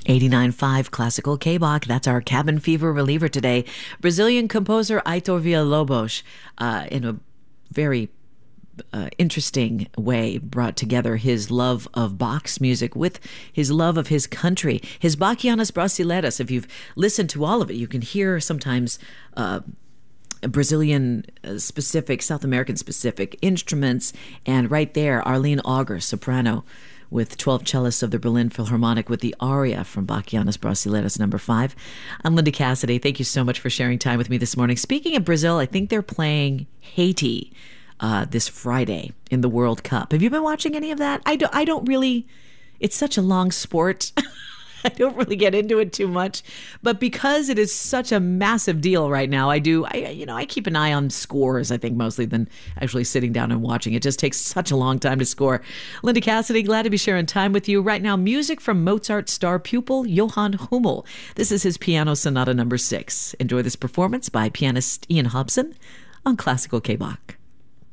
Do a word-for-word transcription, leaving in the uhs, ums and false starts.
eighty-nine point five Classical K-Bach. That's our cabin fever reliever today. Brazilian composer Aitor Villa-Lobos, uh, in a very uh, interesting way, brought together his love of Bach's music with his love of his country. His Bachianas Brasileiras, if you've listened to all of it, you can hear sometimes uh, Brazilian specific, South American specific instruments. And right there, Arlene Auger, soprano, with twelve cellists of the Berlin Philharmonic with the aria from Bachianas Brasileiras number five. I'm Linda Cassidy. Thank you so much for sharing time with me this morning. Speaking of Brazil, I think they're playing Haiti uh, this Friday in the World Cup. Have you been watching any of that? I don't, I don't really, it's such a long sport. I don't really get into it too much, but because it is such a massive deal right now, I do, I, you know, I keep an eye on scores, I think, mostly than actually sitting down and watching. It just takes such a long time to score. Linda Cassidy, glad to be sharing time with you. Right now, music from Mozart's star pupil, Johann Hummel. This is his Piano Sonata number six. Enjoy this performance by pianist Ian Hobson on Classical K-Bach.